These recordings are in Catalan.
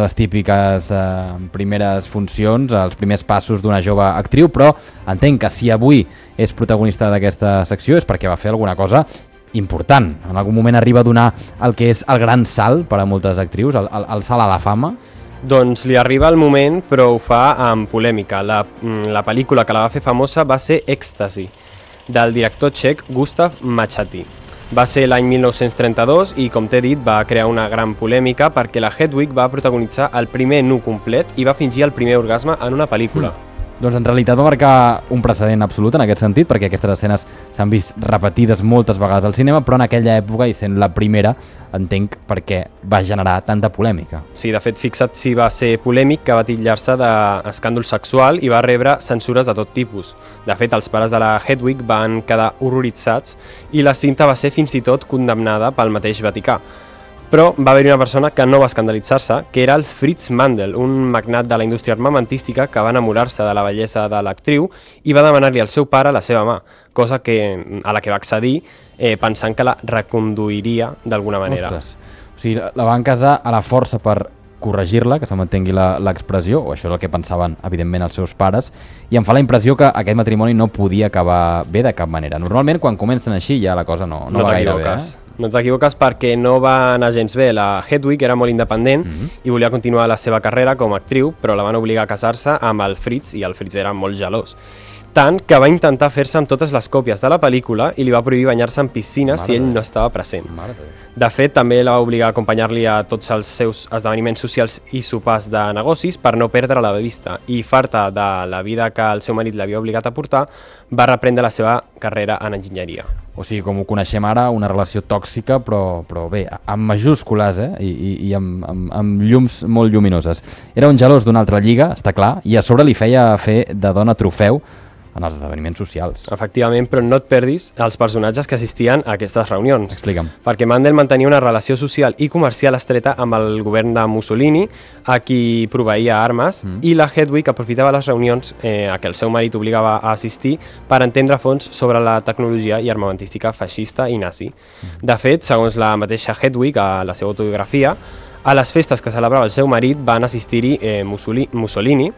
les típiques primeres funcions, els primers passos d'una jove actriu, però entenc que si avui és protagonista d'aquesta secció és perquè va fer alguna cosa important. En algun moment arriba a donar el que és el gran salt per a moltes actrius, el salt a la fama. Doncs li arriba el moment, però ho fa amb polèmica. La pel·lícula que la va fer famosa va ser Èxtasi, del director txec Gustav Machati. Va ser l'any 1932 i, com t'he dit, va crear una gran polèmica perquè la Hedwig va protagonitzar el primer nu complet i va fingir el primer orgasme en una pel·lícula. Doncs en realitat va marcar un precedent absolut en aquest sentit, perquè aquestes escenes s'han vist repetides moltes vegades al cinema, però en aquella època, i sent la primera, entenc perquè va generar tanta polèmica. Sí, de fet, fixa't si va ser polèmic, que va titllar-se d'escàndol sexual i va rebre censures de tot tipus. De fet, els pares de la Hedwig van quedar horroritzats i la cinta va ser fins i tot condemnada pel mateix Vaticà. Però va haver-hi una persona que no va escandalitzar-se, que era el Fritz Mandel, un magnat de la indústria armamentística que va enamorar-se de la bellesa de l'actriu i va demanar-li al seu pare la seva mà, cosa a la que va accedir pensant que la reconduiria d'alguna manera. Ostres. O sigui, la van casar a la força per corregir-la, que se m'entengui l'expressió, o això és el que pensaven, evidentment, els seus pares, i em fa la impressió que aquest matrimoni no podia acabar bé de cap manera. Normalment, quan comencen així, ja la cosa no va gaire bé. No t'equivoques perquè no va anar gens bé. La Hedwig era molt independent i volia continuar la seva carrera com a actriu, però la van obligar a casar-se amb el Fritz i el Fritz era molt gelós. Tant que va intentar fer-se amb totes les còpies de la pel·lícula i li va prohibir banyar-se en piscina si ell no estava present. De fet, també la va obligar a acompanyar-li a tots els seus esdeveniments socials i sopars de negocis per no perdre-la de vista. I farta de la vida que el seu marit l'havia obligat a portar, va reprendre la seva carrera en enginyeria. O sigui, com ho coneixem ara, una relació tòxica, però bé, amb majúscules, i amb llums molt lluminoses. Era un gelós d'una altra lliga, està clar, i a sobre li feia fer de dona trofeu en els esdeveniments socials. Efectivament, però no et perdis els personatges que assistien a aquestes reunions. Explica'm. Perquè Mandel mantenia una relació social i comercial estreta amb el govern de Mussolini, a qui proveïa armes, i la Hedwig aprofitava les reunions a què el seu marit obligava a assistir per entendre a fons sobre la tecnologia i armamentística feixista i nazi. De fet, segons la mateixa Hedwig, a la seva autobiografia, a les festes que celebrava el seu marit van assistir-hi Mussolini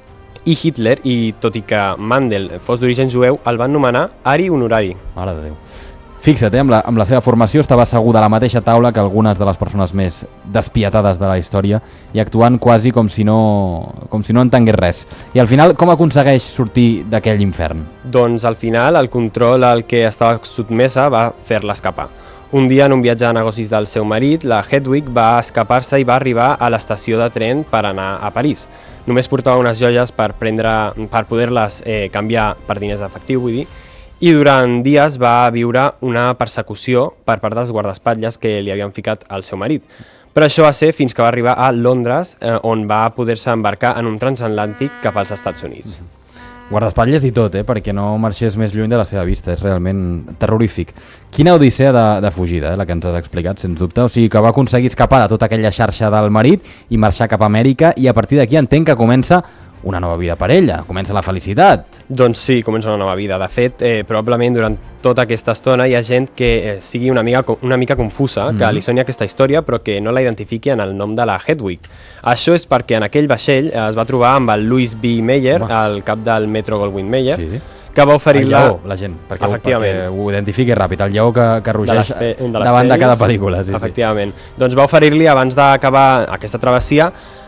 i Hitler, i tot i que Mandel fos d'origen jueu, el van nomenar Ari Honorari. Mare de Déu. Fixa't, amb la seva formació estava asseguda a la mateixa taula que algunes de les persones més despietades de la història i actuant quasi com si no entengués res. I al final, com aconsegueix sortir d'aquell infern? Doncs al final el control al que estava sotmesa va fer-la escapar. Un dia, en un viatge de negocis del seu marit, la Hedwig va escapar-se i va arribar a l'estació de tren per anar a París. Només portava unes joies per poder-les canviar per diners d'efectiu, vull dir, i durant dies va viure una persecució per part dels guardaespatlles que li havien ficat al seu marit. Però això va ser fins que va arribar a Londres, on va poder-se embarcar en un transatlàntic cap als Estats Units. Guardaespatlles i tot, perquè no marxés més lluny de la seva vista, és realment terrorífic. Quina odissea de fugida, la que ens has explicat, sens dubte. O sigui que va aconseguir escapar de tota aquella xarxa del marit i marxar cap a Amèrica, i a partir d'aquí entenc que comença una nova vida per ella, comença la felicitat. Doncs sí, comença una nova vida. De fet, probablement durant tota aquesta estona hi ha gent que sigui una mica confusa, que li soni aquesta història, però que no la identifiqui en el nom de la Hedwig. Això és perquè en aquell vaixell es va trobar amb el Louis B. Mayer, el cap del Metro Goldwyn Mayer, que va oferir-la... El lleó, la gent, perquè ho identifiqui ràpid, el lleó que rugeix davant de cada pel·lícula. Efectivament. Doncs va oferir-li, abans d'acabar aquesta travessia,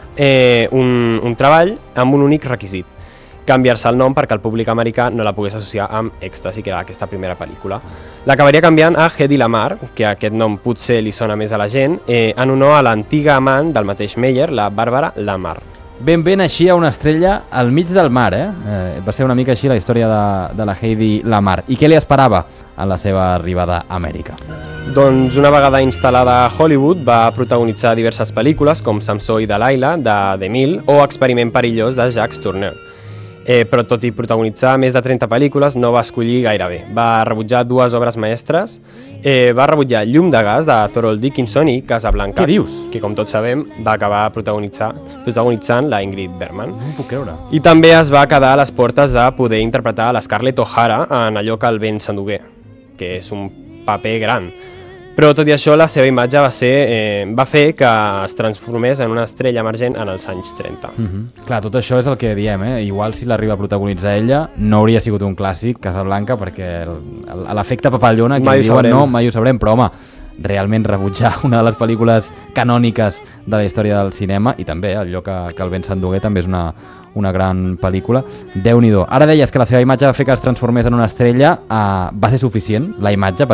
un treball amb un únic requisit: canviar-se el nom perquè el públic americà no la pogués associar amb Èxtasi, que era aquesta primera pel·lícula. L'acabaria canviant a Hedy Lamarr, que aquest nom potser li sona més a la gent, en honor a l'antiga amant del mateix Meyer, la Barbara Lamarr. Ben naixia una estrella al mig del mar, va ser una mica així la història de la Hedy Lamarr. I què li esperava en la seva arribada a Amèrica? Doncs una vegada instal·lada a Hollywood va protagonitzar diverses pel·lícules com Samsó i Delilah, de DeMille, o Experiment perillós, de Jacques Tourneur. Però tot i protagonitzar més de 30 pel·lícules no va escollir gaire bé. Va rebutjar 2 obres mestres, va rebutjar Llum de gas, de Thorold Dickinson, i Casablanca. Què dius? Que, com tots sabem, va acabar protagonitzant la Ingrid Bergman. No ho puc creure. I també es va quedar a les portes de poder interpretar la Scarlett O'Hara en allò que el vent s'endugué, que és un paper gran. Però tot i això la seva imatge va fer que es transformés en una estrella emergent en els anys 30. Clar, tot això és el que diem, igual si l'arriba a protagonitzar ella no hauria sigut un clàssic, Casablanca, perquè l'efecte papallona, que diuen no, mai ho sabrem, però home, realment rebutjar una de les pel·lícules canòniques de la història del cinema, i també el lloc que el vent s'endugué també és una gran pel·lícula. Déu-n'hi-do. Ara deies que la seva imatge va fer que es transformés en una estrella, va ser suficient la imatge